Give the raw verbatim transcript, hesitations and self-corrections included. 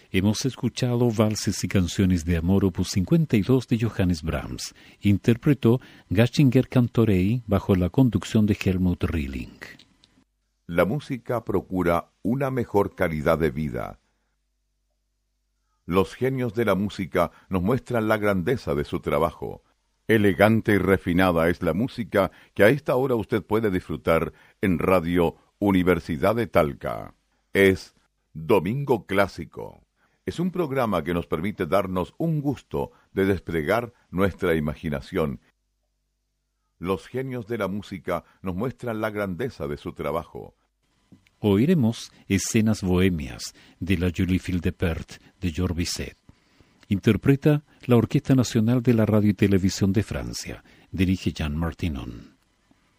Hemos escuchado Valses y canciones de amor opus cincuenta y dos de Johannes Brahms. Interpretó Gaschinger Cantorei bajo la conducción de Helmut Rilling. La música procura una mejor calidad de vida. Los genios de la música nos muestran la grandeza de su trabajo. Elegante y refinada es la música que a esta hora usted puede disfrutar en Radio Universidad de Talca. Es Domingo Clásico. Es un programa que nos permite darnos un gusto de desplegar nuestra imaginación. Los genios de la música nos muestran la grandeza de su trabajo. Oiremos Escenas Bohemias de la Julie Fildepert de Georges Bizet. Interpreta la Orquesta Nacional de la Radio y Televisión de Francia. Dirige Jean Martinon.